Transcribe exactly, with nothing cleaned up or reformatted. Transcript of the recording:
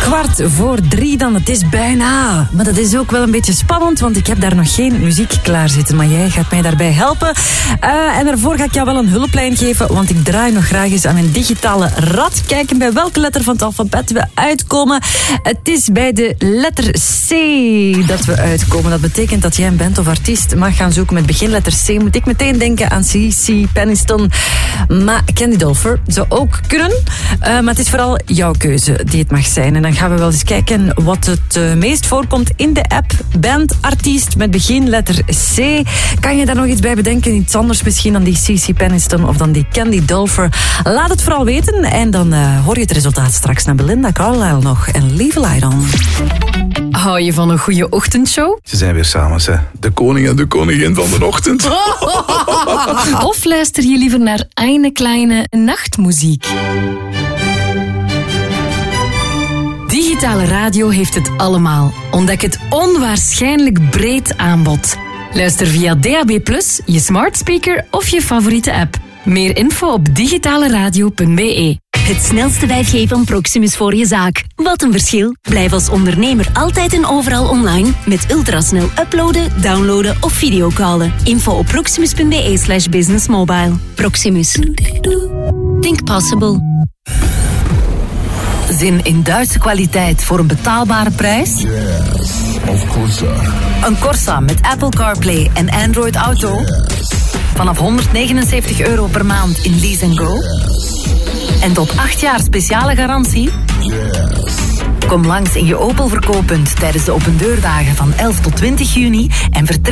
Kwart voor drie dan, het is bijna. Maar dat is ook wel een beetje spannend, want ik heb daar nog geen muziek klaar zitten. Maar jij gaat mij daarbij helpen. Uh, en daarvoor ga ik jou wel een hulplijn geven, want ik draai nog graag eens aan mijn digitale rad. Kijken bij welke letter van het alfabet we uitkomen. Het is bij de letter C dat we uitkomen. Dat betekent dat jij een band of artiest mag gaan zoeken met beginletter C. Moet ik meteen denken aan C C Peniston. Maar Candy Dulfer zou ook kunnen. Uh, maar het is vooral jouw keuze die het mag zijn. En dan gaan we wel eens kijken wat het uh, meest voorkomt in de app. Band, artiest met beginletter C. Kan je daar nog iets bij bedenken? Iets anders misschien dan die C C Peniston of dan die Candy Dulfer? Laat het vooral weten. En dan uh, hoor je het resultaat straks naar Belinda Carlisle nog. En Leave a Light On. Hou je van een goede ochtendshow? Ze zijn weer samen, hè. De koning en de koningin van de ochtend. Of luister je liever naar eine kleine nachtmuziek? Digitale radio heeft het allemaal. Ontdek het onwaarschijnlijk breed aanbod. Luister via D A B plus, je smart speaker of je favoriete app. Meer info op digitaleradio punt b e. Het snelste vijf G van Proximus voor je zaak. Wat een verschil. Blijf als ondernemer altijd en overal online met ultrasnel uploaden, downloaden of videocallen. Info op proximus punt b e slash business mobile. Proximus. Think possible. Zin in Duitse kwaliteit voor een betaalbare prijs? Yes, of Corsa. Een Corsa met Apple CarPlay en Android Auto? Yes. Vanaf honderdnegenenzeventig euro per maand in Lease and Go? Yes. En tot acht jaar speciale garantie? Yes. Kom langs in je Opel verkooppunt tijdens de opendeurdagen van elf tot twintig juni en vertrek